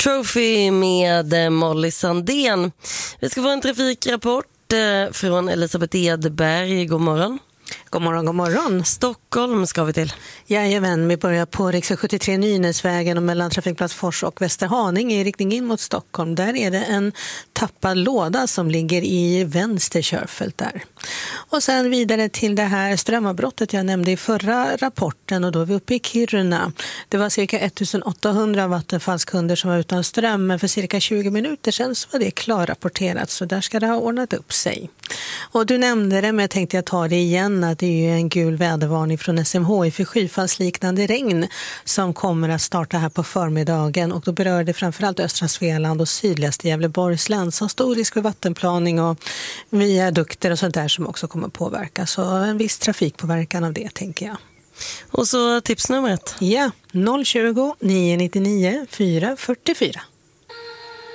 Trophy med Molly Sandén. Vi ska få en trafikrapport från Elisabeth Edberg. God morgon. God morgon, god morgon. Stockholm ska vi till. Jajamän, vi börjar på riksväg 73 Nynäsvägen och mellan trafikplats Fors och Västerhaninge i riktning in mot Stockholm. Där är det en tappad låda som ligger i vänster körfält där. Och sen vidare till det här strömavbrottet jag nämnde i förra rapporten, och då är vi uppe i Kiruna. Det var cirka 1800 vattenfallskunder som var utan ström, men för cirka 20 minuter sedan så var det klarrapporterat, så där ska det ha ordnat upp sig. Och du nämnde det, men jag tänkte jag tar det igen, att det är ju en gul vädervarning från SMHI för skyfallsliknande regn som kommer att starta här på förmiddagen, och då berör det framförallt östra Svealand och sydligaste Gävleborgs län, så stor risk för vattenplaning och viadukter och sånt där som också kommer påverka, så en viss trafikpåverkan av det tänker jag. Och så tipsnumret? Ja, 020 999 444.